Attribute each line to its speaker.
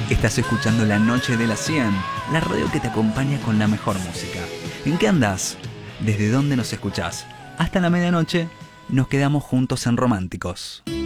Speaker 1: Estás escuchando La Noche de las 100, la radio que te acompaña con la mejor música. ¿En qué andás? ¿Desde dónde nos escuchás? Hasta la medianoche nos quedamos juntos en Románticos.